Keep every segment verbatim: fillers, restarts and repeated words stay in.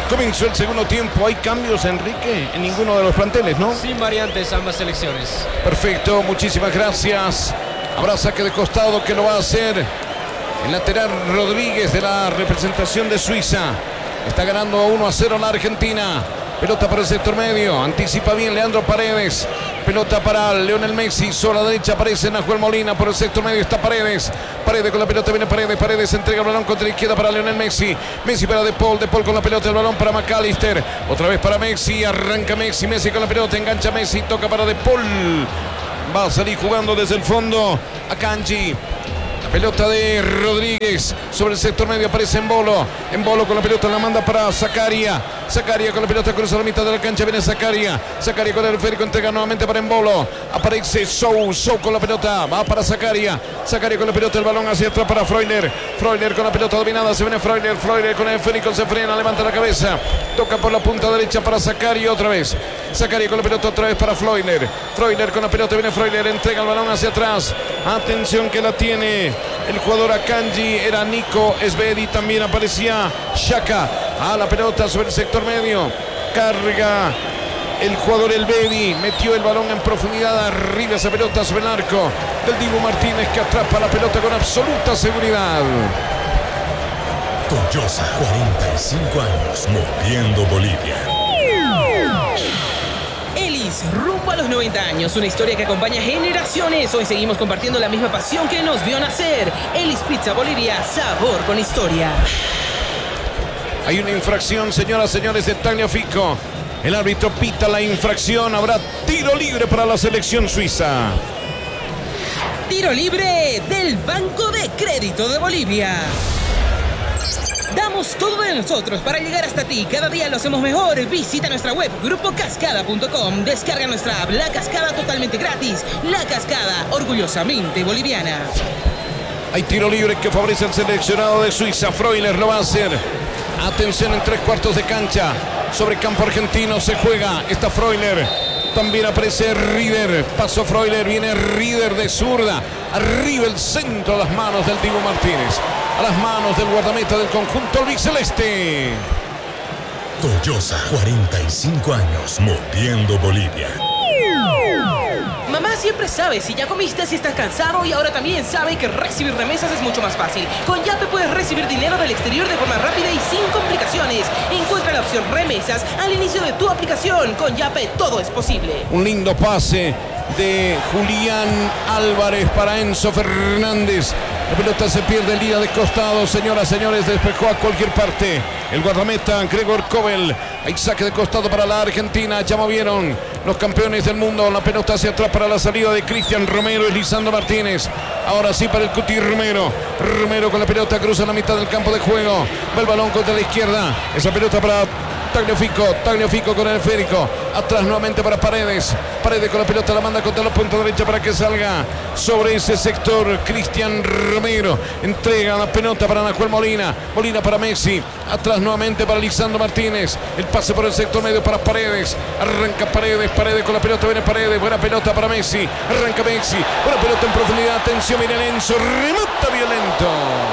Comenzó el segundo tiempo. ¿Hay cambios, Enrique, en ninguno de los planteles, no? Sin variantes ambas selecciones. Perfecto, muchísimas gracias. Habrá saque de costado que lo va a hacer el lateral Rodríguez de la representación de Suiza. Está ganando uno a cero la Argentina. Pelota para el sector medio. Anticipa bien Leandro Paredes. Pelota para Lionel Messi. Sobre la derecha aparece Nahuel Molina. Por el sector medio está Paredes. Paredes con la pelota. Viene Paredes. Paredes entrega el balón contra la izquierda para Lionel Messi. Messi para De Paul. De Paul con la pelota. El balón para McAllister. Otra vez para Messi. Arranca Messi. Messi con la pelota. Engancha Messi. Toca para De Paul. Va a salir jugando desde el fondo a Kanji. Pelota de Rodríguez sobre el sector medio, aparece Embolo. Embolo con la pelota, la manda para Zakaria. Zakaria con la pelota, cruza la mitad de la cancha, viene Zakaria. Zakaria con el esférico, entrega nuevamente para Embolo. Aparece Sou, Sou con la pelota, va para Zakaria. Zakaria con la pelota, el balón hacia atrás para Freuler. Freuler con la pelota dominada, se viene Freuler. Freuler con el esférico, se frena, levanta la cabeza. Toca por la punta derecha para Zakaria otra vez. Zakaria con la pelota otra vez para Freuler. Freuler con la pelota, viene Freuler, entrega el balón hacia atrás. Atención que la tiene el jugador Akanji, era Nico Esbedi, también aparecía Xhaka. A la pelota sobre el sector medio. Carga el jugador Elbedi. Metió el balón en profundidad. Arriba esa pelota sobre el arco del Dibu Martínez, que atrapa la pelota con absoluta seguridad. Coyosa, cuarenta y cinco años, moviendo Bolivia. Elis, rumbo a los noventa años, una historia que acompaña generaciones. Hoy seguimos compartiendo la misma pasión que nos vio nacer. Elis Pizza Bolivia, sabor con historia. Hay una infracción, señoras y señores, de Tagliafico. El árbitro pita la infracción. Habrá tiro libre para la selección suiza. Tiro libre del Banco de Crédito de Bolivia. Damos todo de nosotros para llegar hasta ti. Cada día lo hacemos mejor. Visita nuestra web grupo cascada punto com. Descarga nuestra app La Cascada totalmente gratis. La Cascada, orgullosamente boliviana. Hay tiro libre que favorece al seleccionado de Suiza. Freuler lo va a hacer. Atención, en tres cuartos de cancha. Sobre campo argentino se juega. Está Freuler. También aparece Rieder. Pasó Freuler. Viene Rieder de zurda. Arriba el centro a las manos del Dibu Martínez. A las manos del guardameta del conjunto albiceleste. Coyosa, cuarenta y cinco años, moviendo Bolivia. Mamá siempre sabe si ya comiste, si estás cansado, y ahora también sabe que recibir remesas es mucho más fácil. Con Yape puedes recibir dinero del exterior de forma rápida y sin complicaciones. Encuentra la opción remesas al inicio de tu aplicación. Con Yape todo es posible. Un lindo pase de Julián Álvarez para Enzo Fernández. La pelota se pierde, línea de costado, señoras, señores, despejó a cualquier parte el guardameta Gregor Kobel. Hay saque de costado para la Argentina. Ya movieron los campeones del mundo. La pelota hacia atrás para la salida de Cristian Romero y Lisandro Martínez. Ahora sí para el Cuti Romero. Romero con la pelota, cruza la mitad del campo de juego. Va el balón contra la izquierda. Esa pelota para Tagliafico, Tagliafico con el esférico. Atrás nuevamente para Paredes. Paredes con la pelota, la manda contra la punta derecha para que salga sobre ese sector. Cristian Romero entrega la pelota para Nahuel Molina. Molina para Messi. Atrás nuevamente para Lisandro Martínez. El pase por el sector medio para Paredes. Arranca Paredes, Paredes con la pelota, viene Paredes. Buena pelota para Messi. Arranca Messi. Buena pelota en profundidad. Atención, viene Lenzo. Remata violento.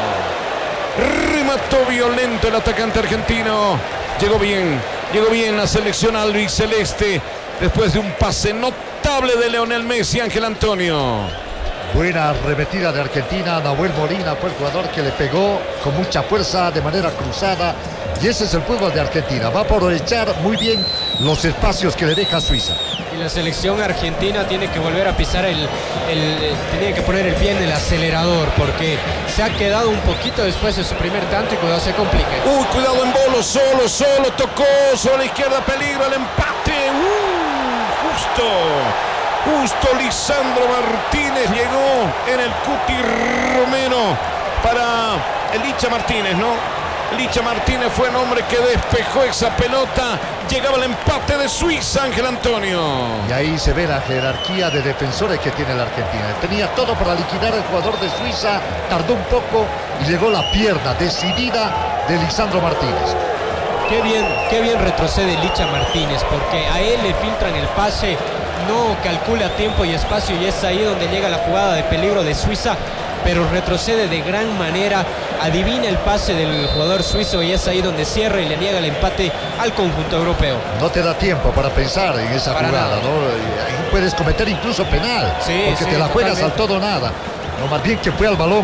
Remató violento el atacante argentino. Llegó bien, llegó bien la selección albiceleste después de un pase notable de Lionel Messi. Ángel Antonio. Buena arremetida de Argentina. Nahuel Molina fue el jugador que le pegó con mucha fuerza de manera cruzada. Y ese es el fútbol de Argentina. Va a aprovechar muy bien los espacios que le deja Suiza. Y la selección argentina tiene que volver a pisar el, el... Tiene que poner el pie en el acelerador, porque se ha quedado un poquito después de su primer tanto y cuidado se complique. Uy, cuidado Embolo, solo, solo, tocó sobre la izquierda, peligro, el empate. Uh, justo. Justo Lisandro Martínez llegó en el Cuti Romero para el Licha Martínez, ¿no? Licha Martínez fue el hombre que despejó esa pelota. Llegaba el empate de Suiza, Ángel Antonio. Y ahí se ve la jerarquía de defensores que tiene la Argentina. Tenía todo para liquidar al jugador de Suiza. Tardó un poco y llegó la pierna decidida de Lisandro Martínez. Qué bien, qué bien retrocede Licha Martínez, porque a él le filtran el pase, no calcula tiempo y espacio, y es ahí donde llega la jugada de peligro de Suiza. pero retrocede de gran manera, adivina el pase del jugador suizo y es ahí donde cierra y le niega el empate al conjunto europeo. No te da tiempo para pensar en esa Para jugada, nada. ¿no? Ahí puedes cometer incluso penal, Sí, porque sí, te la juegas totalmente. al todo o nada. No, más bien que fue al balón.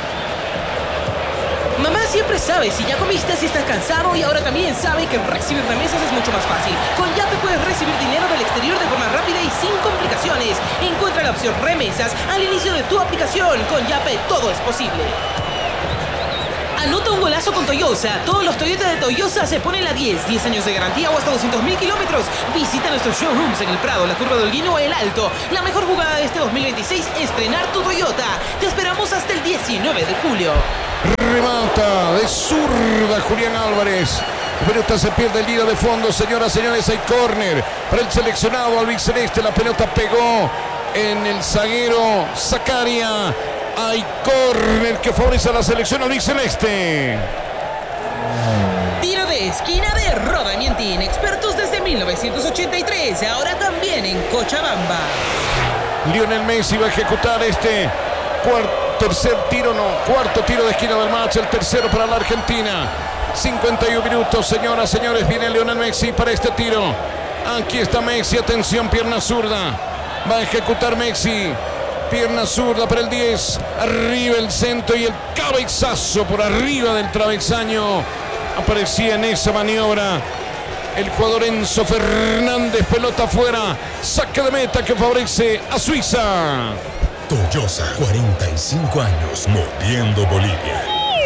Mamá siempre sabe si ya comiste, si estás cansado y ahora también sabe que recibir remesas es mucho más fácil. Con Yape puedes recibir dinero del exterior de forma rápida y sin complicaciones. Encuentra la opción remesas al inicio de tu aplicación. Con Yape todo es posible. Anota un golazo con Toyosa. Todos los Toyota de Toyosa se ponen la diez. diez años de garantía o hasta doscientos mil kilómetros. Visita nuestros showrooms en El Prado, la Curva de Holguín o El Alto. La mejor jugada de este dos mil veintiséis es estrenar tu Toyota. Te esperamos hasta el diecinueve de julio. Remata de zurda Julián Álvarez. La pelota se pierde el lío de fondo. Señoras, señores, hay córner para el seleccionado albiceleste. La pelota pegó en el zaguero Zacaria. Hay córner que favorece a la selección albiceleste. Tiro de esquina de Roda Mientín. Expertos desde mil novecientos ochenta y tres. Ahora también en Cochabamba. Lionel Messi va a ejecutar este cuarto. Tercer tiro, no, cuarto tiro de esquina del match, el tercero para la Argentina. cincuenta y uno minutos, señoras, señores, viene Lionel Messi para este tiro. Aquí está Messi, atención, pierna zurda. Va a ejecutar Messi, pierna zurda para el diez. Arriba el centro y el cabezazo por arriba del travesaño. Aparecía en esa maniobra el jugador Enzo Fernández, pelota afuera. Saque de meta que favorece a Suiza. Toyosa, cuarenta y cinco años moviendo Bolivia.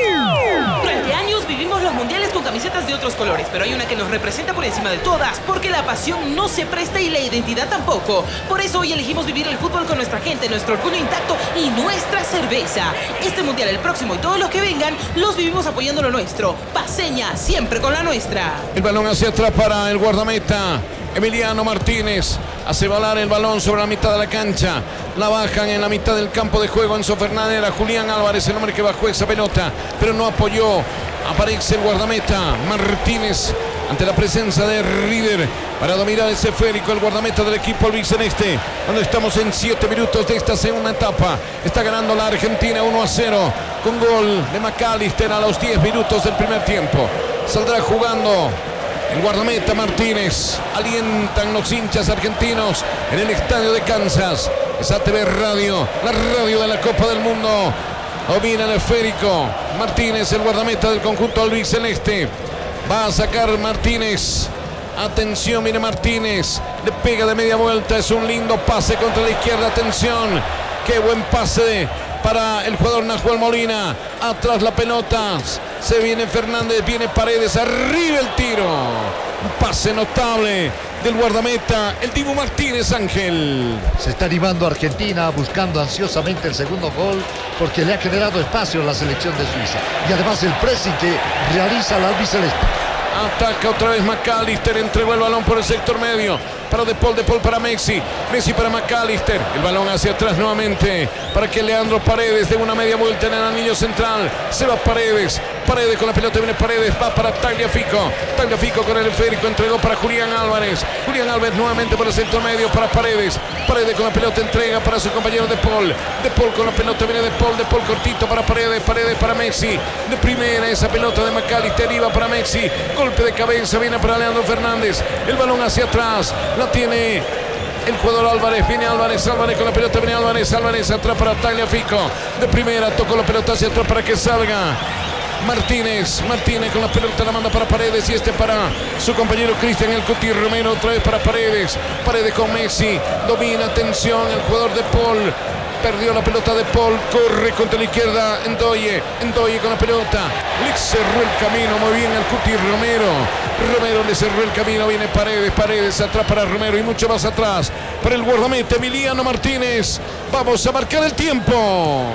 Durante años vivimos los mundiales con camisetas de otros colores, pero hay una que nos representa por encima de todas, porque la pasión no se presta y la identidad tampoco. Por eso hoy elegimos vivir el fútbol con nuestra gente, nuestro orgullo intacto y nuestra cerveza. Este mundial, el próximo y todos los que vengan, los vivimos apoyando lo nuestro. Paseña, siempre con la nuestra. El balón hacia atrás para el guardameta Emiliano Martínez. Hace volar el balón sobre la mitad de la cancha. La bajan en la mitad del campo de juego. Enzo Fernández, era Julián Álvarez, el hombre que bajó esa pelota, pero no apoyó. Aparece el guardameta Martínez ante la presencia de Rieder para dominar ese esférico, el guardameta del equipo albiceleste, donde estamos en siete minutos de esta segunda etapa. Está ganando la Argentina uno a cero con gol de McAllister a los diez minutos del primer tiempo. Saldrá jugando el guardameta Martínez. Alientan los hinchas argentinos en el estadio de Kansas. Es A T V Radio, la radio de la Copa del Mundo. Domina el esférico Martínez, el guardameta del conjunto albiceleste. Va a sacar Martínez. Atención, mire Martínez. Le pega de media vuelta. Es un lindo pase contra la izquierda. Atención. Qué buen pase para el jugador Nahuel Molina. Atrás la pelota. Se viene Fernández, viene Paredes. Arriba el tiro. Un pase notable del guardameta, el Dibu Martínez, Ángel. Se está animando Argentina, buscando ansiosamente el segundo gol, porque le ha generado espacio a la selección de Suiza. Y además el pressing que realiza la albiceleste. Ataca otra vez McAllister, entregó el balón por el sector medio para De Paul, De Paul para Messi, Messi para McAllister, el balón hacia atrás nuevamente para que Leandro Paredes dé una media vuelta en el anillo central. Se va Paredes, Paredes con la pelota, viene Paredes, va para Tagliafico, Tagliafico con el esférico, entregó para Julián Álvarez, Julián Álvarez nuevamente por el sector medio para Paredes, Paredes con la pelota, entrega para su compañero De Paul, De Paul con la pelota, viene De Paul, De Paul cortito para Paredes, Paredes para Messi, de primera esa pelota de McAllister, iba para Messi, golpe de cabeza, viene para Leandro Fernández, el balón hacia atrás, la tiene el jugador Álvarez, viene Álvarez, Álvarez con la pelota, viene Álvarez, Álvarez atrás para Tagliafico, de primera tocó la pelota hacia atrás para que salga Martínez, Martínez con la pelota, la manda para Paredes y este para su compañero Cristian El Cuti Romero, otra vez para Paredes, Paredes con Messi, domina, atención, el jugador De Paul, perdió la pelota De Paul, corre contra la izquierda, Ndoye, Ndoye con la pelota, le cerró el camino, muy bien el Cuti Romero, Romero le cerró el camino, viene Paredes, Paredes atrás para Romero y mucho más atrás para el guardameta Emiliano Martínez. Vamos a marcar el tiempo.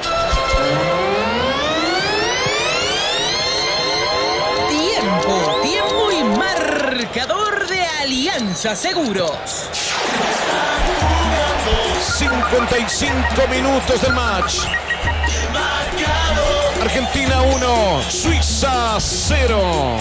Tiempo, tiempo y marcador de Alianza Seguros. cincuenta y cinco minutos del match. Argentina uno, Suiza cero.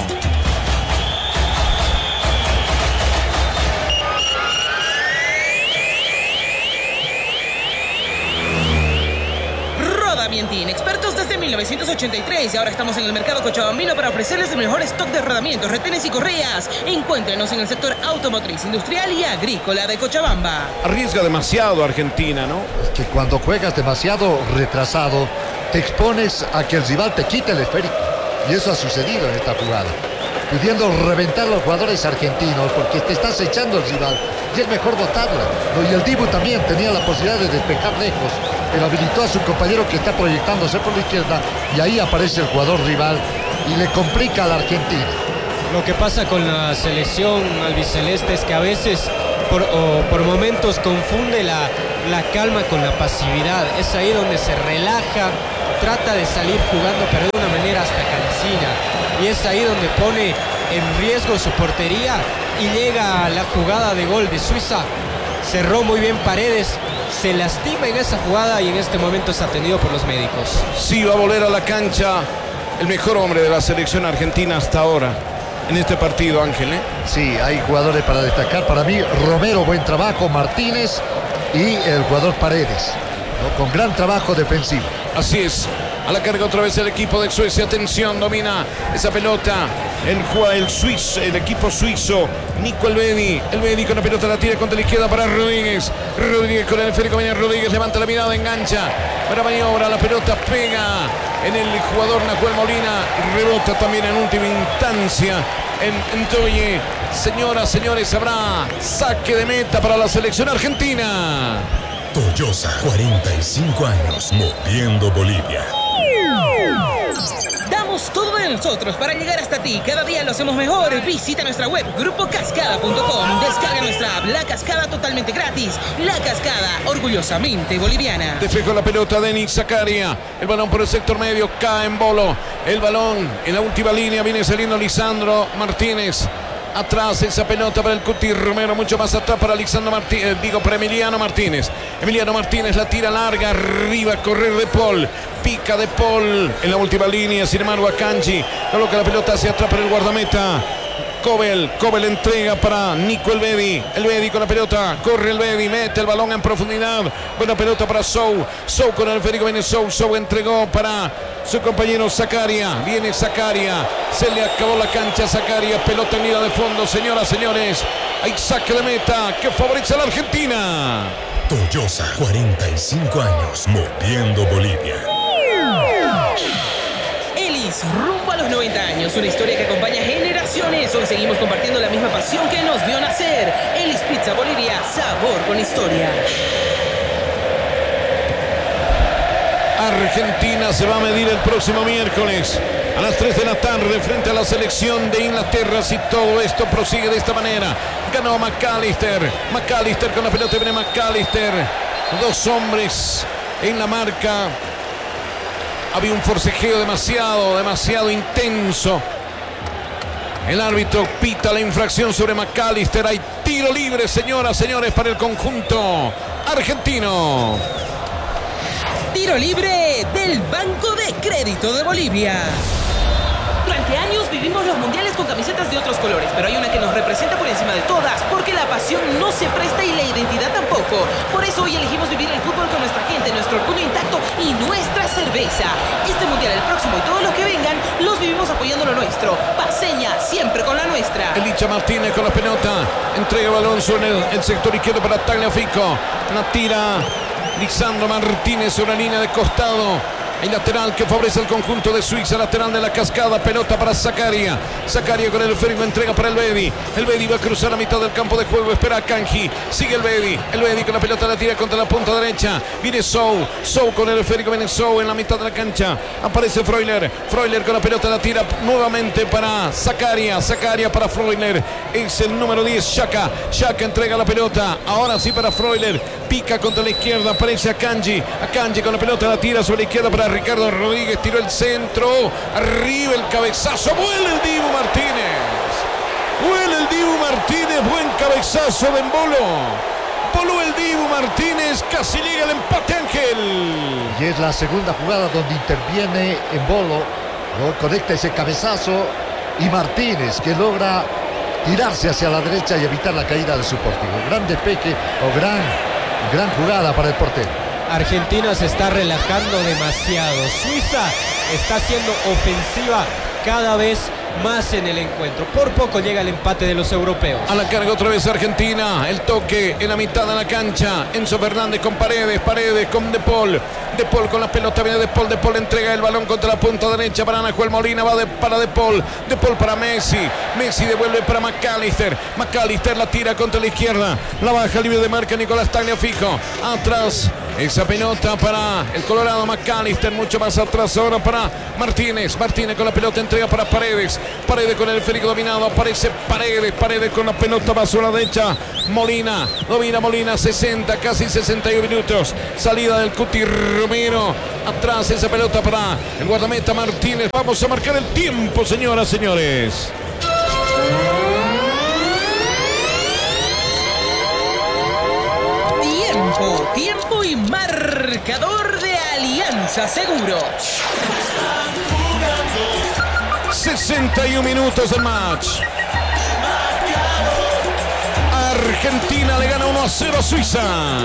Rodamientín, expertos desde mil novecientos ochenta y tres y ahora estamos en el mercado cochabambino para ofrecerles el mejor stock de rodamientos, retenes y correas. Encuéntrenos en el sector automotriz, industrial y agrícola de Cochabamba. Arriesga demasiado Argentina, ¿no? Es que cuando juegas demasiado retrasado, te expones a que el rival te quite el esférico. Y eso ha sucedido en esta jugada. Pudiendo reventar a los jugadores argentinos porque te estás echando el rival. Y es mejor botarla. ¿No? Y el Dibu también tenía la posibilidad de despejar lejos, pero habilitó a su compañero que está proyectándose por la izquierda y ahí aparece el jugador rival y le complica a la Argentina. Lo que pasa con la selección albiceleste es que a veces por, o por momentos confunde la, la calma con la pasividad. Es ahí donde se relaja, trata de salir jugando pero de una manera hasta cansina. Y es ahí donde pone en riesgo su portería y llega la jugada de gol de Suiza. Cerró muy bien Paredes, se lastima en esa jugada y en este momento es atendido por los médicos. Sí, va a volver a la cancha el mejor hombre de la selección argentina hasta ahora en este partido, Ángel, ¿eh? Sí, hay jugadores para destacar. Para mí, Romero, buen trabajo, Martínez y el jugador Paredes, ¿no? Con gran trabajo defensivo. Así es. A la carga otra vez el equipo de Suecia. Atención, domina esa pelota el, el, suizo, el equipo suizo. Nico Elvedi. Elvedi con la pelota la tira contra la izquierda para Rodríguez. Rodríguez con el esférico. Viene Rodríguez, levanta la mirada, engancha. Para maniobra, la pelota pega en el jugador Nahuel Molina. Rebota también en última instancia en, en Toye. Señoras, señores, habrá saque de meta para la selección argentina. Toyosa, cuarenta y cinco años, moviendo Bolivia. Damos todo de nosotros para llegar hasta ti. Cada día lo hacemos mejor. Visita nuestra web, grupo cascada punto com. Descarga nuestra app, La Cascada, totalmente gratis. La Cascada, orgullosamente boliviana. Despejó la pelota Denis Zakaria. El balón por el sector medio, cae en Bolo. El balón en la última línea, viene saliendo Lisandro Martínez. Atrás esa pelota para el Cuti Romero, mucho más atrás para Lisandro Martínez, digo para Emiliano Martínez. Emiliano Martínez la tira larga, arriba, a correr de Paul. Pica de Paul en la última línea, sin embargo Akanji coloca la pelota hacia atrás para el guardameta. Cobel, Cobel entrega para Nico Elvedi. Elvedi con la pelota, corre Elvedi, mete el balón en profundidad. Buena pelota para Sou. Sou con el esférico, viene Sou. Sou entregó para su compañero Zakaria. Viene Zakaria. Se le acabó la cancha a Zakaria. Pelota en línea de fondo, señoras, señores. Hay saque de meta que favorece a la Argentina. Toyosa, cuarenta y cinco años, moviendo Bolivia. Elis, rumbo a los noventa años, una historia que acompaña generaciones. Hoy seguimos compartiendo la misma pasión que nos vio nacer. Elis Pizza Bolivia, sabor con historia. Argentina se va a medir el próximo miércoles a las tres de la tarde frente a la selección de Inglaterra. Si todo esto prosigue de esta manera, ganó McAllister. McAllister con la pelota, viene McAllister. Dos hombres en la marca. Había un forcejeo demasiado, demasiado intenso. El árbitro pita la infracción sobre McAllister. Hay tiro libre, señoras, señores, para el conjunto argentino. Tiro libre del Banco de Crédito de Bolivia. Durante años vivimos los mundiales con camisetas de otros colores, pero hay una que nos representa por encima de todas, porque la pasión no se presta y la identidad tampoco. Por eso hoy elegimos vivir el fútbol con nuestra gente, nuestro orgullo intacto y nuestra cerveza. Este mundial, el próximo y todos los que vengan, los vivimos apoyando lo nuestro. Paseña, siempre con la nuestra. Elicha Martínez con la pelota, entrega el balón sobre el, el sector izquierdo para Tagliafico. La tira Lisandro Martínez sobre la línea de costado. El lateral que favorece al conjunto de Suiza, lateral de la Cascada, pelota para Zakaria. Zakaria con el esférico, entrega para Elvedi. Elvedi va a cruzar a mitad del campo de juego, espera a Kanji. Sigue Elvedi. Elvedi con la pelota la tira contra la punta derecha. Viene Sou. Sou con el esférico, viene Sou en la mitad de la cancha. Aparece Freuler. Freuler con la pelota la tira nuevamente para Zakaria. Zakaria para Freuler. Es el número diez, Xhaka. Xhaka entrega la pelota. Ahora sí para Freuler. Pica contra la izquierda, aparece Akanji. Akanji con la pelota la tira sobre la izquierda para Ricardo Rodríguez, tiró el centro, arriba el cabezazo, vuela el Dibu Martínez, vuela el Dibu Martínez, buen cabezazo de Embolo, voló el Dibu Martínez, casi llega el empate, Ángel. Y es la segunda jugada donde interviene Embolo, ¿no? Conecta ese cabezazo y Martínez que logra tirarse hacia la derecha y evitar la caída de su portero. Gran despeje o gran, gran jugada para el portero. Argentina se está relajando demasiado. Suiza está siendo ofensiva cada vez más en el encuentro. Por poco llega el empate de los europeos. A la carga otra vez Argentina. El toque en la mitad de la cancha. Enzo Fernández con Paredes. Paredes con De Paul. De Paul con la pelota. Viene De Paul. De Paul entrega el balón contra la punta derecha para Nahuel Molina. Va de, para De Paul. De Paul para Messi. Messi devuelve para McAllister. McAllister la tira contra la izquierda. La baja libre de marca Nicolás Tagliafico. Atrás. Esa pelota para el Colorado. McAllister mucho más atrás ahora para Martínez. Martínez con la pelota entrega para Paredes. Paredes con el esférico dominado. Aparece Paredes. Paredes con la pelota más a la derecha. Molina. Domina Molina. sesenta, casi sesenta y uno minutos. Salida del Cuti Romero. Atrás esa pelota para el guardameta Martínez. Vamos a marcar el tiempo, señoras, señores. Tiempo, tiempo y marcador de Alianza Seguros. sesenta y uno minutos del match. Argentina le gana uno a cero a Suiza.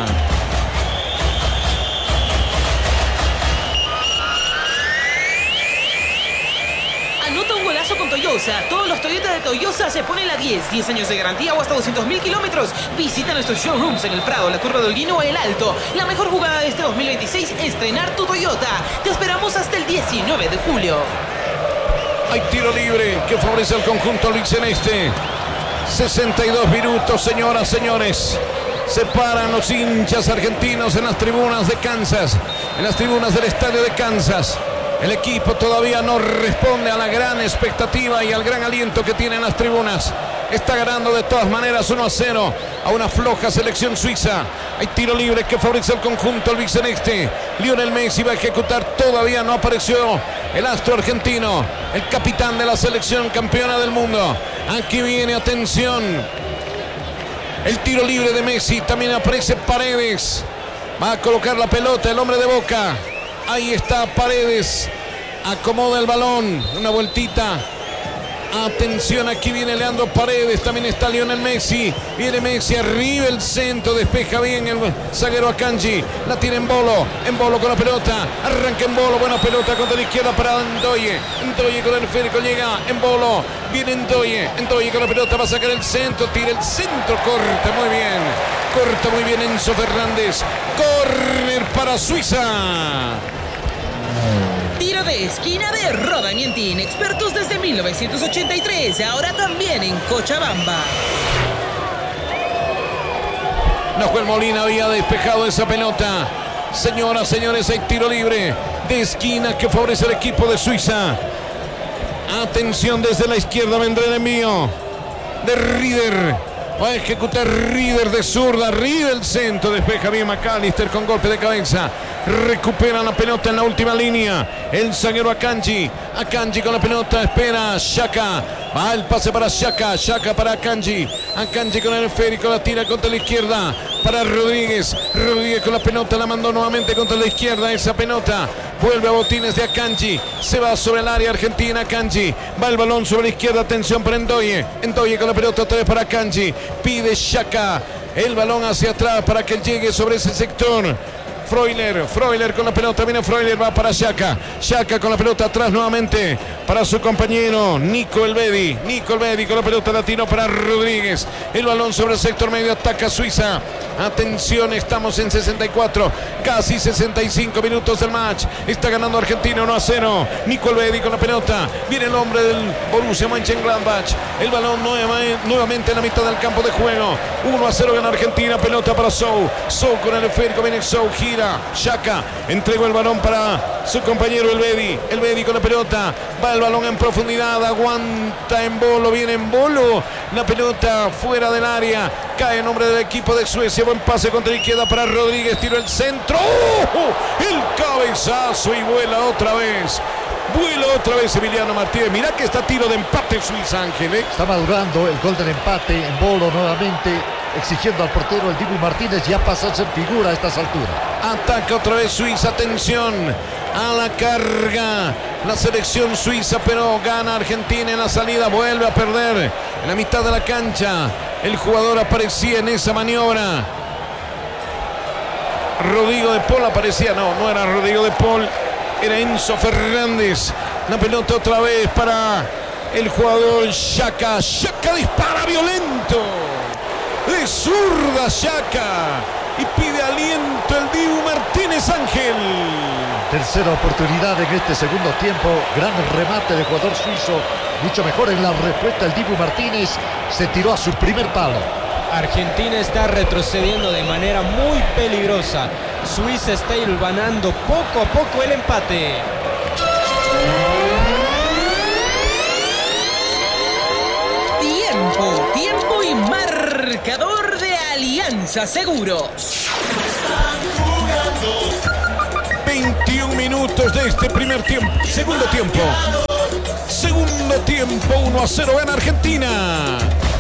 Anota un golazo con Toyosa. Todos los Toyota de Toyosa se ponen la diez. diez años de garantía o hasta doscientos mil kilómetros. Visita nuestros showrooms en El Prado, la Curva de Holguín o El Alto. La mejor jugada de este dos mil veintiséis es estrenar tu Toyota. Te esperamos hasta el diecinueve de julio. Hay tiro libre que favorece al conjunto albiceleste. sesenta y dos minutos, señoras, señores. Se paran los hinchas argentinos en las tribunas de Kansas. En las tribunas del estadio de Kansas. El equipo todavía no responde a la gran expectativa y al gran aliento que tienen las tribunas. Está ganando de todas maneras uno a cero a una floja selección suiza. Hay tiro libre que favorece al conjunto albiceleste. Lionel Messi va a ejecutar. Todavía no apareció el astro argentino, el capitán de la selección campeona del mundo. Aquí viene, atención. El tiro libre de Messi. También aparece Paredes. Va a colocar la pelota el hombre de Boca. Ahí está Paredes. Acomoda el balón. Una vueltita. Atención, aquí viene Leandro Paredes. También está Lionel Messi. Viene Messi arriba el centro. Despeja bien el zaguero Akanji. La tiene en Bolo. En Bolo con la pelota. Arranca en Bolo. Buena pelota contra la izquierda para Ndoye. Ndoye con el esférico. Llega en Bolo. Viene Ndoye. Ndoye con la pelota. Va a sacar el centro. Tira el centro. Corta muy bien. Corta muy bien Enzo Fernández. Corner para Suiza. Tiro de esquina de Rodan y Entin, expertos desde mil novecientos ochenta y tres, ahora también en Cochabamba. Nahuel Molina había despejado esa pelota. Señoras, señores, hay tiro libre de esquina que favorece al equipo de Suiza. Atención, desde la izquierda vendrá el envío de Rieder. Va a ejecutar Rieder de zurda. Rieder el centro. Despeja bien McAllister con golpe de cabeza. Recupera la pelota en la última línea. El zaguero Akanji. Akanji con la pelota. Espera Xhaka. Va el pase para Xhaka. Xhaka para Akanji. Akanji con el esférico. La tira contra la izquierda. Para Rodríguez. Rodríguez con la pelota. La mandó nuevamente contra la izquierda. Esa pelota vuelve a botines de Akanji. Se va sobre el área argentina. Akanji. Va el balón sobre la izquierda. Atención para Ndoye. Ndoye con la pelota otra vez para Akanji. Pide Xhaka. El balón hacia atrás para que llegue sobre ese sector. Freuler, Freuler con la pelota, viene Freuler, va para Xhaka. Xhaka con la pelota atrás nuevamente para su compañero Nico Elvedi. Nico Elvedi con la pelota latino para Rodríguez. El balón sobre el sector medio, ataca Suiza. Atención, estamos en sesenta y cuatro, casi sesenta y cinco minutos del match. Está ganando Argentina uno a cero. Nico Elvedi con la pelota. Viene el hombre del Borussia Mönchengladbach. El balón nueva, nuevamente en la mitad del campo de juego. uno a cero gana Argentina. Pelota para Sou. Sou con el esférico. Viene Sou. Gira. Xhaka entregó el balón para su compañero Elvedi. Elvedi con la pelota. Va el balón en profundidad. Aguanta en Bolo. Viene en Bolo. La pelota fuera del área. Cae en nombre del equipo de Suecia. Buen pase contra la izquierda para Rodríguez. Tiro el centro. ¡Oh! El cabezazo y vuela otra vez. Vuela otra vez Emiliano Martínez. Mirá que está tiro de empate Suiza, Ángel, ¿eh? Está madurando el gol del empate en Bolo nuevamente, exigiendo al portero el Dibu Martínez. Ya pasa a ser figura a estas alturas. Ataca otra vez Suiza. Atención a la carga. La selección suiza, pero gana Argentina en la salida. Vuelve a perder en la mitad de la cancha. El jugador aparecía en esa maniobra. Rodrigo de Paul, aparecía, no, no era Rodrigo de Paul, era Enzo Fernández. La pelota otra vez para el jugador Xhaka. Xhaka dispara violento. De zurda Xhaka. Y pide aliento el Dibu Martínez Ángel. Tercera oportunidad en este segundo tiempo. Gran remate del jugador suizo. Mucho mejor en la respuesta el Dibu Martínez. Se tiró a su primer palo. Argentina está retrocediendo de manera muy peligrosa. Suiza está hilvanando poco a poco el empate. Tiempo, tiempo y marcador de Alianza Seguros. veintiún minutos de este primer tiempo. Segundo tiempo. Segundo tiempo. uno a cero gana Argentina.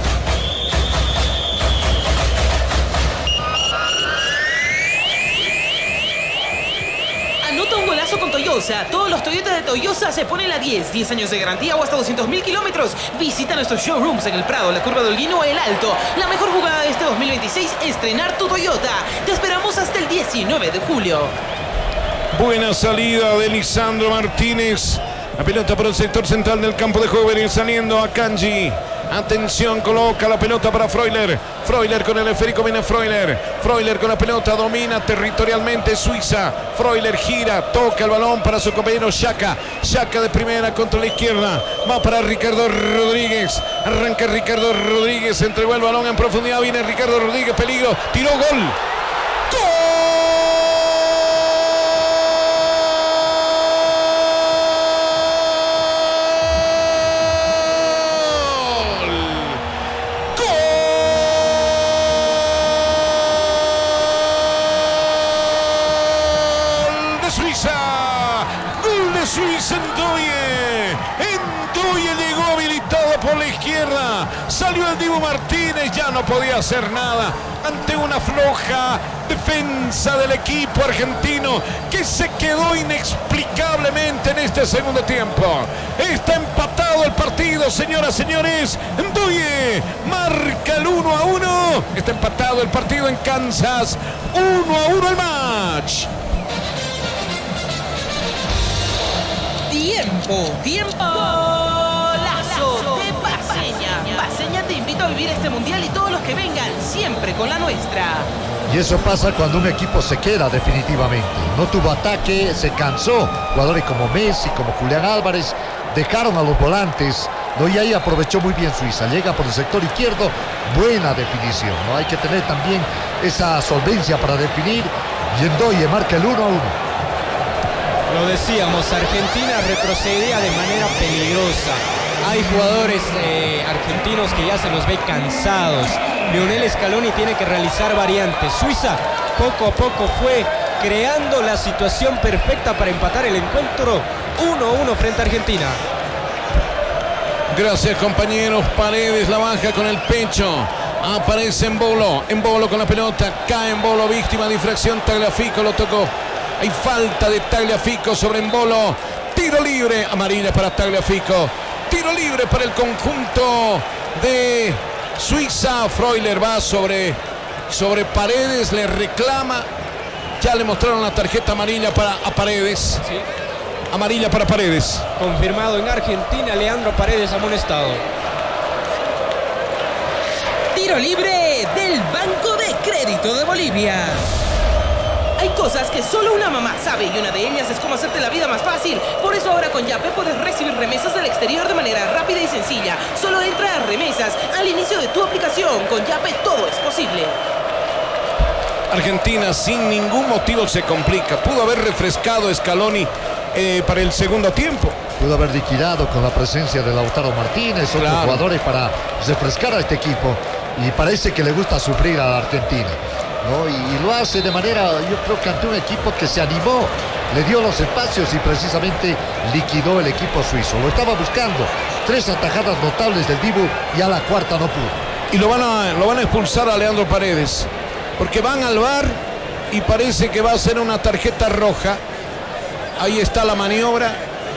Anota un golazo con Toyosa. Todos los Toyota de Toyosa se ponen a diez. diez años de garantía o hasta doscientos mil kilómetros. Visita nuestros showrooms en El Prado, la Curva de Holguín o El Alto. La mejor jugada de este dos mil veintiséis, estrenar tu Toyota. Te esperamos hasta el diecinueve de julio. Buena salida de Lisandro Martínez. La pelota por el sector central del campo de jóvenes, saliendo a Kanji. Atención, coloca la pelota para Freuler. Freuler con el esférico, viene Freuler. Freuler con la pelota, domina territorialmente Suiza. Freuler gira, toca el balón para su compañero Xhaka. Xhaka de primera contra la izquierda. Va para Ricardo Rodríguez. Arranca Ricardo Rodríguez, entregó el balón en profundidad. Viene Ricardo Rodríguez, peligro. Tiró, gol. ¡Gol! Suiza en Ndoye. Ndoye llegó habilitado por la izquierda. Salió el Dibu Martínez. Ya no podía hacer nada ante una floja defensa del equipo argentino que se quedó inexplicablemente en este segundo tiempo. Está empatado el partido, señoras y señores. Ndoye marca el uno a uno. Está empatado el partido en Kansas. uno a uno el match. Tiempo, tiempo. Golazo de Paceña. Paceña te invito a vivir este mundial y todos los que vengan, siempre con la nuestra. Y eso pasa cuando un equipo se queda definitivamente. No tuvo ataque, se cansó. Jugadores como Messi, como Julián Álvarez, dejaron a los volantes. ¿no? Y ahí aprovechó muy bien Suiza. Llega por el sector izquierdo, buena definición. ¿no? Hay que tener también esa solvencia para definir. Y Ndoye marca el uno a uno. Lo decíamos, Argentina retrocedía de manera peligrosa. Hay jugadores eh, argentinos que ya se los ve cansados. Lionel Scaloni tiene que realizar variantes. Suiza poco a poco fue creando la situación perfecta para empatar el encuentro uno a uno frente a Argentina. Gracias, compañeros. Paredes la baja con el pecho. Aparece Embolo. Embolo con la pelota. Cae Embolo, víctima de infracción. Tagliafico lo tocó. Hay falta de Tagliafico sobre Embolo. Tiro libre. Amarilla para Tagliafico. Tiro libre para el conjunto de Suiza. Freuler va sobre, sobre Paredes. Le reclama. Ya le mostraron la tarjeta amarilla para a Paredes. Sí. Amarilla para Paredes. Confirmado en Argentina, Leandro Paredes amonestado. Tiro libre del Banco de Crédito de Bolivia. Hay cosas que solo una mamá sabe y una de ellas es cómo hacerte la vida más fácil. Por eso ahora con Yape puedes recibir remesas del exterior de manera rápida y sencilla. Solo entra a remesas al inicio de tu aplicación. Con Yape todo es posible. Argentina sin ningún motivo se complica. Pudo haber refrescado Scaloni eh, para el segundo tiempo. Pudo haber liquidado con la presencia de Lautaro Martínez, otros claro. jugadores para refrescar a este equipo. Y parece que le gusta sufrir a la Argentina. ¿no? Y, y lo hace de manera, yo creo que ante un equipo que se animó, le dio los espacios y precisamente liquidó el equipo suizo. Lo estaba buscando. Tres atajadas notables del Dibu y a la cuarta no pudo. Y lo van a, lo van a expulsar a Leandro Paredes. Porque van al V A R y parece que va a ser una tarjeta roja. Ahí está la maniobra.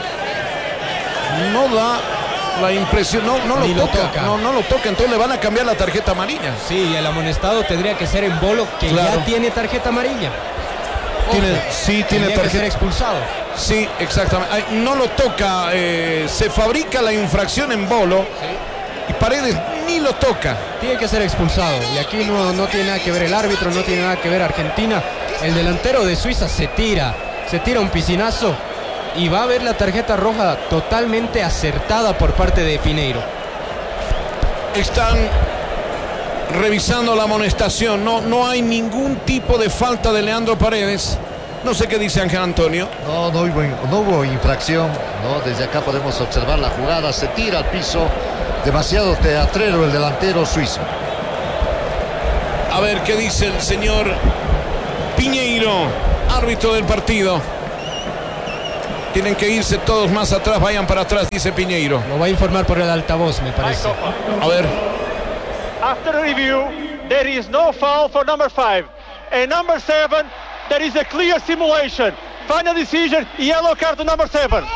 No da la impresión, no, no lo, Ni lo toca, toca. No, no lo toca, entonces le van a cambiar la tarjeta amarilla. Sí, el amonestado tendría que ser Embolo, que Claro. ya tiene tarjeta amarilla. Tiene, sí, tiene Tendría que ser tarjeta. expulsado. Sí, exactamente. Ay, no lo toca. eh, se fabrica la infracción en Bolo. Y Paredes ni lo toca. Tiene que ser expulsado. Y aquí no, no tiene nada que ver el árbitro, no tiene nada que ver Argentina. El delantero de Suiza se tira. Se tira un piscinazo. Y va a ver la tarjeta roja totalmente acertada por parte de Pineiro. Están revisando la amonestación. No, no hay ningún tipo de falta de Leandro Paredes. No sé qué dice Ángel Antonio. No, no hubo, no hubo infracción, ¿no? Desde acá podemos observar la jugada. Se tira al piso. Demasiado teatrero el delantero suizo. A ver qué dice el señor Piñeiro, árbitro del partido. Tienen que irse todos más atrás, vayan para atrás, dice Piñeiro. Lo va a informar por el altavoz, me parece. A ver. After review, there is no foul for number five. And number seven, there is a clear simulation. Final decision, yellow card to number seven.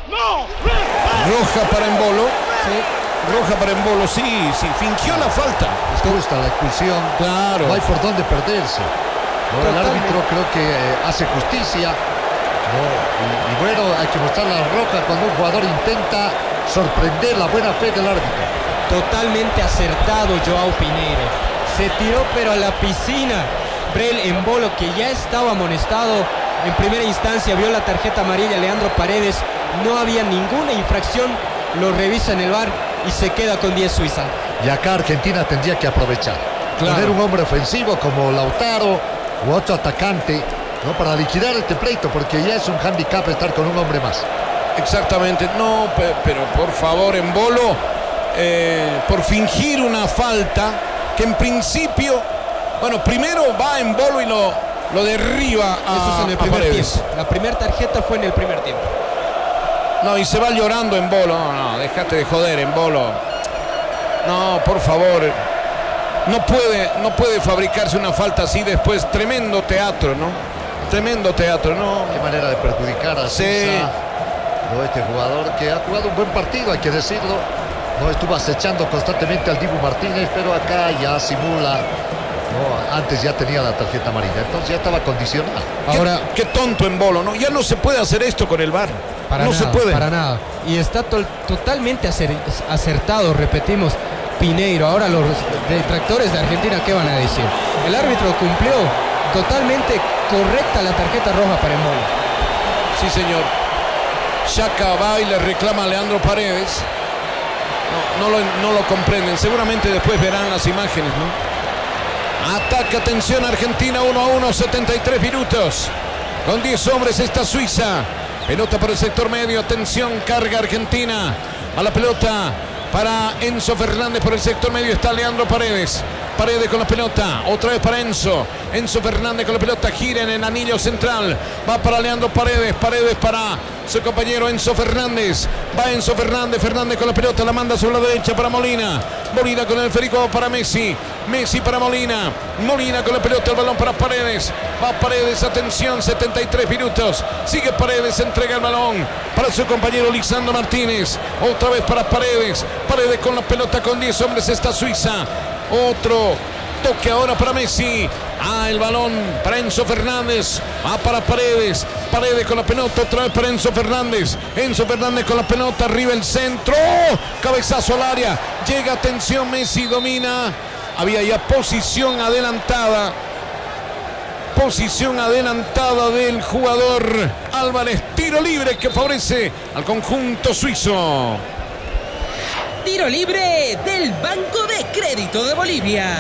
Roja para Embolo. Sí. Roja para Embolo, sí, sí, fingió la falta. Justa la expulsión. Claro. No hay por dónde perderse. ¿No? El árbitro creo que eh, hace justicia. ¿No? Y, y bueno, hay que mostrar la roja cuando un jugador intenta sorprender la buena fe del árbitro. Totalmente acertado Joao Pineiro. Se tiró pero a la piscina. Brel Embolo, que ya estaba amonestado en primera instancia, vio la tarjeta amarilla. Leandro Paredes, no había ninguna infracción. Lo revisa en el V A R y se queda con diez Suiza. Y acá Argentina tendría que aprovechar. Claro. Poner un hombre ofensivo como Lautaro u otro atacante, ¿no? Para liquidar este pleito, porque ya es un handicap estar con un hombre más. Exactamente, no, pe- pero por favor, Embolo, eh, por fingir una falta que en principio, bueno, primero va Embolo y lo, lo derriba a, Eso es en el a primer Paredes. tiempo. La primera tarjeta fue en el primer tiempo. No, y se va llorando Embolo. No, no, déjate de joder, Embolo. No, por favor. No puede, no puede fabricarse una falta así después. Tremendo teatro, ¿no? Tremendo teatro, ¿no? Qué manera de perjudicar a Sí. Suiza. ¿No? Este jugador que ha jugado un buen partido, hay que decirlo. No estuvo acechando constantemente al Dibu Martínez, pero acá ya simula. No, antes ya tenía la tarjeta amarilla, entonces ya estaba condicionado. Ahora, Qué, qué tonto Embolo, ¿no? Ya no se puede hacer esto con el V A R. para no nada, se puede. para nada. Y está to- totalmente acer- acertado, repetimos, Pineiro. Ahora los detractores de Argentina, ¿qué van a decir? El árbitro cumplió totalmente correcta la tarjeta roja para Embolo. Sí, señor. Xhaka va y le reclama a Leandro Paredes. No, no, lo, no lo comprenden. Seguramente después verán las imágenes, ¿no? Ataque, atención, Argentina uno a uno, setenta y tres minutos. Con diez hombres está Suiza. Pelota por el sector medio, atención, carga Argentina. A la pelota para Enzo Fernández por el sector medio está Leandro Paredes. Paredes con la pelota, otra vez para Enzo. Enzo Fernández con la pelota, gira en el anillo central. Va para Leandro Paredes, Paredes para su compañero Enzo Fernández. Va Enzo Fernández, Fernández con la pelota, la manda sobre la derecha para Molina. Molina con el Federico para Messi. Messi para Molina. Molina con la pelota, el balón para Paredes. Va Paredes, atención, setenta y tres minutos. Sigue Paredes, entrega el balón para su compañero Lisandro Martínez. Otra vez para Paredes. Paredes con la pelota, con diez hombres está Suiza. Otro toque ahora para Messi. Ah, el balón para Enzo Fernández. Va para Paredes. Paredes con la pelota. Otra vez para Enzo Fernández. Enzo Fernández con la pelota. Arriba el centro. Cabezazo al área. Llega, atención, Messi domina. Había ya posición adelantada. Posición adelantada del jugador Álvarez. Tiro libre que favorece al conjunto suizo. Tiro libre del Banco de Crédito de Bolivia.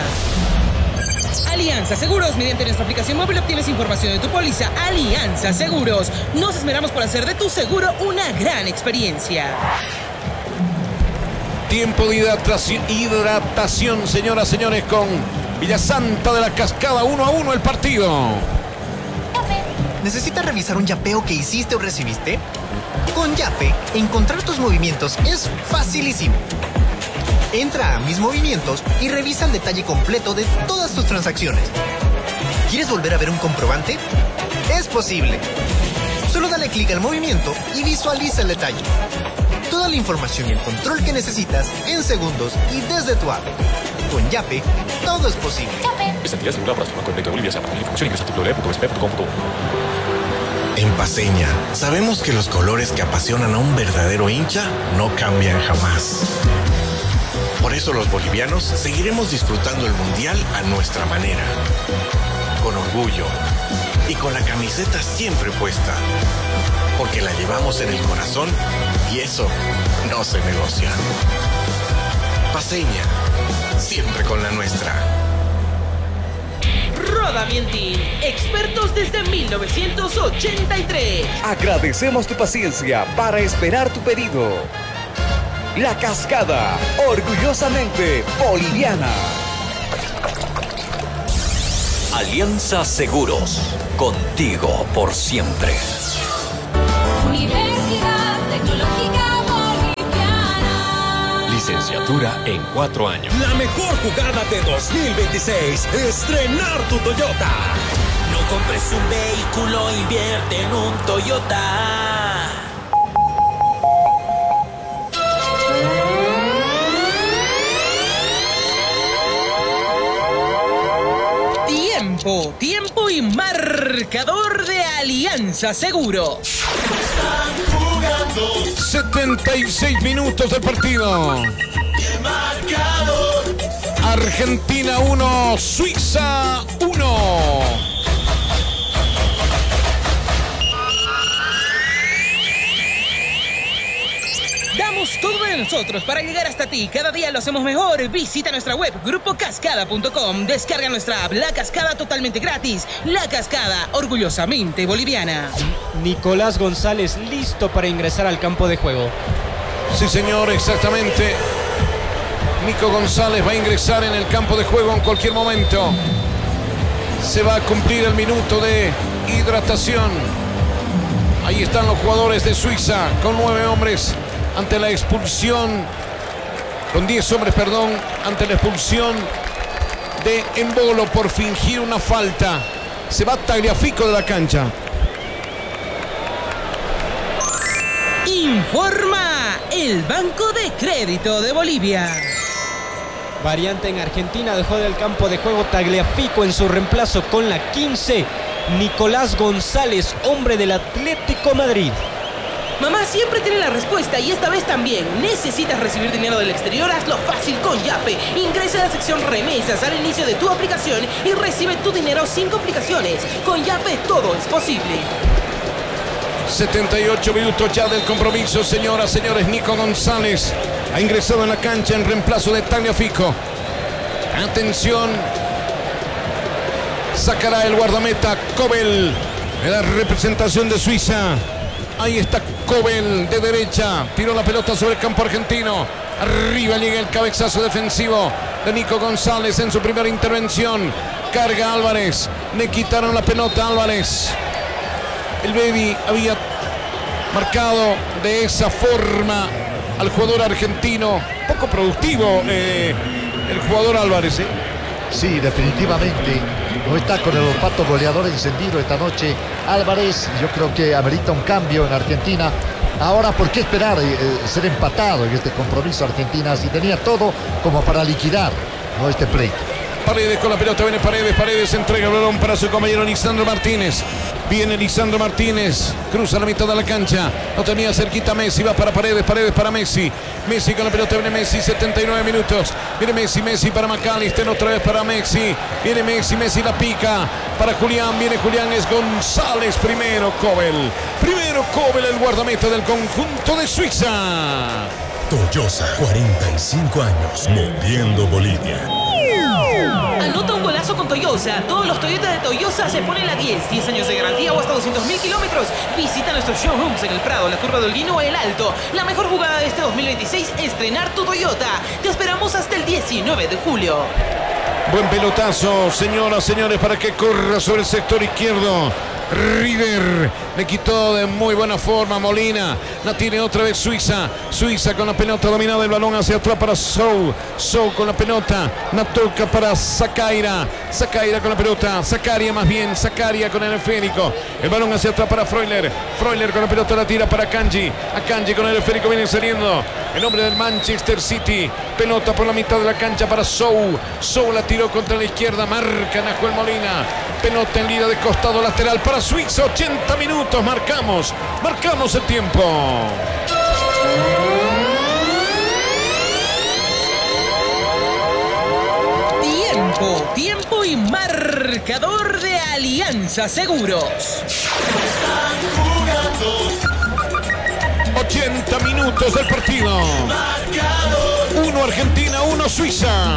Alianza Seguros. Mediante nuestra aplicación móvil obtienes información de tu póliza. Alianza Seguros. Nos esmeramos por hacer de tu seguro una gran experiencia. Tiempo de hidratación, hidratación, señoras, señores, con Villasanta de la Cascada. Uno a uno el partido. ¿Necesitas revisar un yapeo que hiciste o recibiste? Con Yape, encontrar tus movimientos es facilísimo. Entra a Mis Movimientos y revisa el detalle completo de todas tus transacciones. ¿Quieres volver a ver un comprobante? Es posible. Solo dale clic al movimiento y visualiza el detalle. Toda la información y el control que necesitas en segundos y desde tu app. Con Yape, todo es posible. Esta entidad es regulada por la Banco de Bolivia. Para mayor información ingresa a doble u doble u doble u punto s p punto com punto b. En Paceña, sabemos que los colores que apasionan a un verdadero hincha no cambian jamás. Por eso los bolivianos seguiremos disfrutando el Mundial a nuestra manera. Con orgullo y con la camiseta siempre puesta. Porque la llevamos en el corazón y eso no se negocia. Paceña, siempre con la nuestra. Rodamientín, expertos desde mil novecientos ochenta y tres. Agradecemos tu paciencia para esperar tu pedido. La Cascada, orgullosamente boliviana. Alianza Seguros, contigo por siempre. Universidad Tecnológica Boliviana. Licenciatura en cuatro años. La mejor jugada de dos mil veintiséis, estrenar tu Toyota. No compres un vehículo, invierte en un Toyota. Tiempo, tiempo y marcador de Alianza Seguro. setenta y seis minutos del partido. Argentina uno, Suiza uno. Damos todo de nosotros para llegar hasta ti. Cada día lo hacemos mejor. Visita nuestra web grupo cascada punto com. Descarga nuestra app La Cascada totalmente gratis. La Cascada, orgullosamente boliviana. Nicolás González listo para ingresar al campo de juego. Sí, señor, exactamente. Nico González va a ingresar en el campo de juego en cualquier momento. Se va a cumplir el minuto de hidratación. Ahí están los jugadores de Suiza con nueve hombres ante la expulsión, con diez hombres, perdón, ante la expulsión de Embolo por fingir una falta. Se va Tagliafico de la cancha. Informa el Banco de Crédito de Bolivia. Variante en Argentina, dejó del campo de juego Tagliafico en su reemplazo con la quince. Nicolás González, hombre del Atlético Madrid. Mamá siempre tiene la respuesta y esta vez también. ¿Necesitas recibir dinero del exterior? Hazlo fácil con Yape. Ingresa a la sección remesas al inicio de tu aplicación y recibe tu dinero sin complicaciones. Con Yape todo es posible. setenta y ocho minutos ya del compromiso, señoras, señores. Nico González ha ingresado en la cancha en reemplazo de Tagliafico. Atención. Sacará el guardameta Kobel de la representación de Suiza. Ahí está Kobel de derecha. Tiró la pelota sobre el campo argentino. Arriba llega el cabezazo defensivo de Nico González en su primera intervención. Carga Álvarez. Le quitaron la pelota a Álvarez. El Baby había marcado de esa forma al jugador argentino. Poco productivo eh, el jugador Álvarez. ¿eh? Sí, definitivamente. No está con el olfato goleador encendido esta noche Álvarez. Yo creo que amerita un cambio en Argentina. Ahora, ¿por qué esperar eh, ser empatado en este compromiso Argentina si tenía todo como para liquidar, ¿no?, este pleito? Paredes con la pelota, viene Paredes, Paredes entrega el balón para su compañero Lisandro Martínez. Viene Lisandro Martínez, cruza la mitad de la cancha, lo tenía cerquita Messi, va para Paredes, Paredes para Messi. Messi con la pelota, viene Messi, setenta y nueve minutos. Viene Messi, Messi para McAllister, otra vez para Messi. Viene Messi, Messi la pica para Julián, viene Julián, es González primero, Kobel. Primero Kobel, el guardameta del conjunto de Suiza. Toyosa, cuarenta y cinco años, moviendo Bolivia. Anota un golazo con Toyosa. Todos los Toyotas de Toyosa se ponen la diez. diez años de garantía o hasta doscientos mil kilómetros. Visita nuestros showrooms en El Prado, La Curva de Holguín o El Alto. La mejor jugada de este dos mil veintiséis, estrenar tu Toyota. Te esperamos hasta el diecinueve de julio. Buen pelotazo, señoras, señores, para que corra sobre el sector izquierdo. River Le quitó de muy buena forma Molina. La tiene otra vez Suiza. Suiza con la pelota dominada. El balón hacia atrás para Sou. Sou con la pelota. La toca para Sacaira. Sacaira con la pelota. Sacaria más bien. Sacaria con el esférico. El balón hacia atrás para Freuler. Freuler con la pelota la tira para Akanji. Akanji con el esférico viene saliendo. El hombre del Manchester City. Pelota por la mitad de la cancha para Sou. Sou la tiró contra la izquierda. Marca Nahuel Molina. Pelota en línea de costado lateral para Suiza. ochenta minutos. Marcamos. Marcamos el tiempo. Tiempo. Tiempo y marcador de Alianza Seguros. ochenta minutos del partido. Uno Argentina, uno Suiza.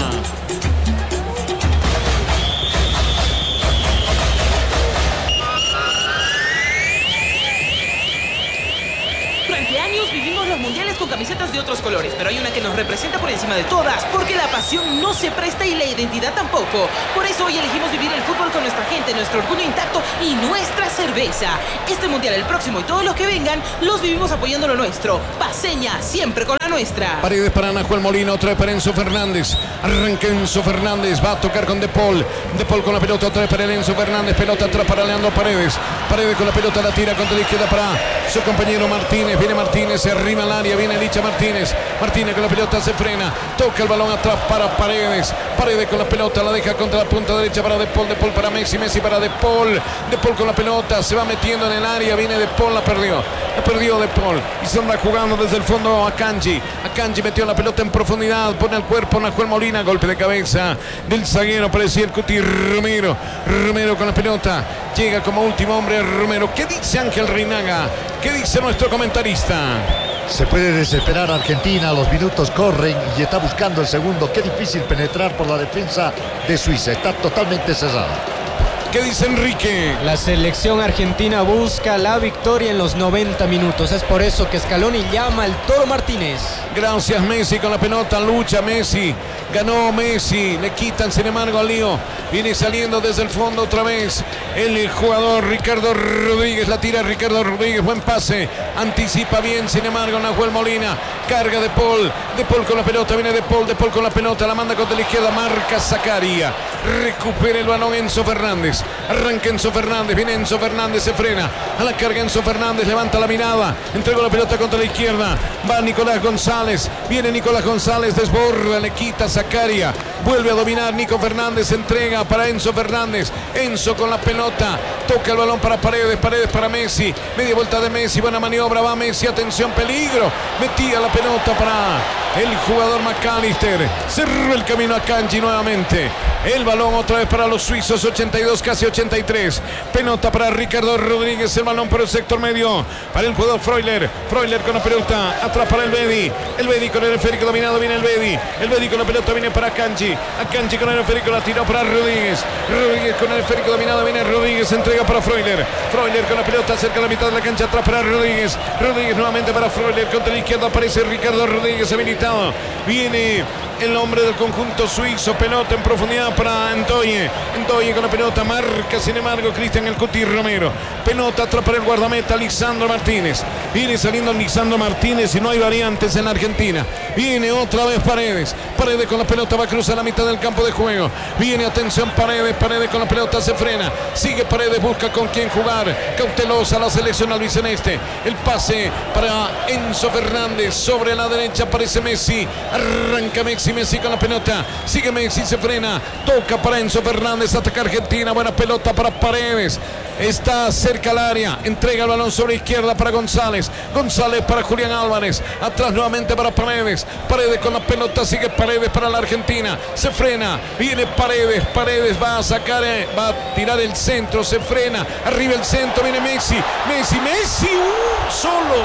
Durante años vivimos los mundiales con camisetas de otros colores, pero hay una que nos representa por encima de todas, porque la pasión no se presta y la identidad tampoco. Por eso hoy elegimos vivir el fútbol con nuestra gente, nuestro orgullo intacto y nuestra cerveza. Este mundial, el próximo y todos los que vengan, los vivimos apoyando lo nuestro. Paseña, siempre con la nuestra. Paredes para Nahuel Molina, otra vez para Enzo Fernández. Arranca Enzo Fernández, va a tocar con De Paul. De Paul con la pelota, otra vez para Enzo Fernández. Pelota atrás para Leandro Paredes. Paredes con la pelota, la tira contra la izquierda para su compañero Martínez. Viene Martínez, se arrima al área, viene Licha Martínez. Martínez con la pelota se frena, toca el balón atrás para Paredes. Paredes con la pelota, la deja contra la punta derecha para De Paul. De Paul para Messi, Messi para De Paul. De Paul con la pelota, se va metiendo en el área, viene De Paul, la perdió. La perdió De Paul. Y se anda jugando desde el fondo a Akanji. Akanji metió la pelota en profundidad, pone el cuerpo Nahuel Molina, golpe de cabeza del zaguero, parecía el Cuti Romero. Romero con la pelota, llega como último hombre Romero. ¿Qué dice Ángel Reinaga? ¿Qué dice nuestro comentarista? Se puede desesperar Argentina, los minutos corren y está buscando el segundo. Qué difícil penetrar por la defensa de Suiza, está totalmente cerrada. ¿Qué dice Enrique? La selección argentina busca la victoria en los noventa minutos. Es por eso que Scaloni llama al Toro Martínez. Gracias Messi con la pelota, lucha Messi. Ganó Messi, le quitan sin embargo al lío. Viene saliendo desde el fondo otra vez el jugador Ricardo Rodríguez. La tira Ricardo Rodríguez, buen pase. Anticipa bien, sin embargo Nahuel Molina. Carga De Paul. De Paul con la pelota, viene De Paul. De Paul con la pelota, la manda contra la izquierda. Marca Sacaria. Recupera el balón Enzo Fernández. Arranca Enzo Fernández, viene Enzo Fernández, se frena. A la carga Enzo Fernández, levanta la mirada. Entregó la pelota contra la izquierda. Va Nicolás González. Viene Nicolás González, desborda, le quita Sacaria. Vuelve a dominar Nico Fernández, entrega para Enzo Fernández. Enzo con la pelota, toca el balón para Paredes, Paredes para Messi. Media vuelta de Messi, buena maniobra, va Messi, atención, peligro. Metía la pelota para el jugador McAllister. Cerró el camino a Akanji nuevamente. El balón otra vez para los suizos, ochenta y dos, casi ochenta y tres. Pelota para Ricardo Rodríguez, el balón por el sector medio. Para el jugador Freuler. Freuler con la pelota, atrás para el Bedi. El Bedi con el esférico dominado, viene el Bedi. El Bedi con la pelota viene para Akanji. Akanji con el esférico, la tiró para Rodríguez. Rodríguez con el esférico dominado, viene Rodríguez, entrega para Freuler. Freuler con la pelota cerca de la mitad de la cancha, atrás para Rodríguez. Rodríguez nuevamente para Freuler, contra la izquierda aparece Ricardo Rodríguez habilitado. Viene el hombre del conjunto suizo, pelota en profundidad para Ndoye. Ndoye con la pelota, marca sin embargo Cristian El Cuti Romero. Pelota atrás para el guardameta Lisandro Martínez. Viene saliendo Lisandro Martínez y no hay variantes en Argentina. Viene otra vez Paredes. Paredes con la pelota, va a cruzar la mitad del campo de juego. Viene, atención, Paredes. Paredes con la pelota, se frena. Sigue Paredes, busca con quién jugar. Cautelosa la selección albiceleste. El pase para Enzo Fernández. Sobre la derecha aparece Messi. Arranca Messi. Messi con la pelota, sigue Messi, se frena, toca para Enzo Fernández, ataca Argentina, buena pelota para Paredes, está cerca al área, entrega el balón sobre izquierda para González, González para Julián Álvarez, atrás nuevamente para Paredes, Paredes con la pelota, sigue Paredes para la Argentina, se frena, viene Paredes, Paredes va a sacar, va a tirar el centro, se frena, arriba el centro, viene Messi, Messi, Messi, uh, solo,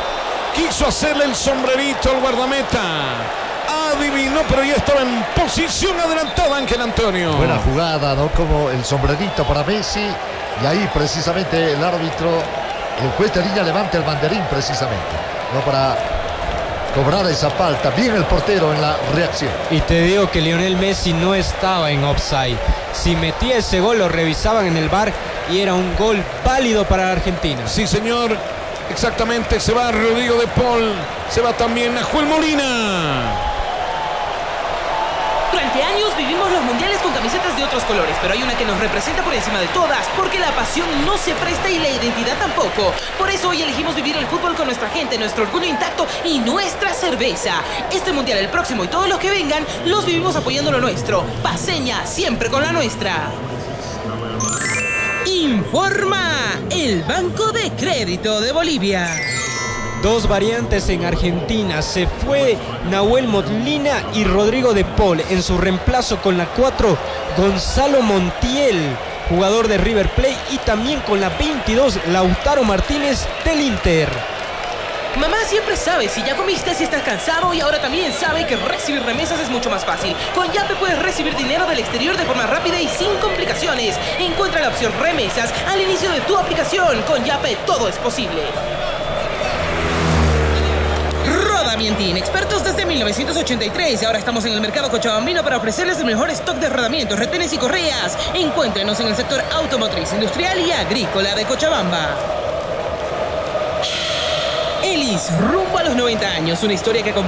quiso hacerle el sombrerito al guardameta. Adivinó, pero ya estaba en posición adelantada Ángel Antonio. Buena jugada, ¿no? Como el sombrerito para Messi. Y ahí precisamente el árbitro, el juez de línea levanta el banderín precisamente, ¿no? Para cobrar esa falta. Bien el portero en la reacción. Y te digo que Lionel Messi no estaba en offside. Si metía ese gol lo revisaban en el V A R y era un gol válido para la Argentina. Sí, señor. Exactamente. Se va Rodrigo de Paul. Se va también Nahuel Molina. Durante años vivimos los mundiales con camisetas de otros colores, pero hay una que nos representa por encima de todas, porque la pasión no se presta y la identidad tampoco. Por eso hoy elegimos vivir el fútbol con nuestra gente, nuestro orgullo intacto y nuestra cerveza. Este mundial, el próximo y todos los que vengan, los vivimos apoyando lo nuestro. Paceña, siempre con la nuestra. Informa el Banco de Crédito de Bolivia. Dos variantes en Argentina. Se fue Nahuel Molina y Rodrigo de Paul. En su reemplazo con la cuatro, Gonzalo Montiel, jugador de River Plate. Y también con la veintidós, Lautaro Martínez del Inter. Mamá siempre sabe si ya comiste, si estás cansado, y ahora también sabe que recibir remesas es mucho más fácil. Con Yape puedes recibir dinero del exterior de forma rápida y sin complicaciones. Encuentra la opción remesas al inicio de tu aplicación. Con Yape todo es posible. Rodamientín, expertos desde mil novecientos ochenta y tres. Ahora estamos en el mercado cochabambino para ofrecerles el mejor stock de rodamientos, retenes y correas. Encuéntrenos en el sector automotriz, industrial y agrícola de Cochabamba. Elis, rumbo a los noventa años, una historia que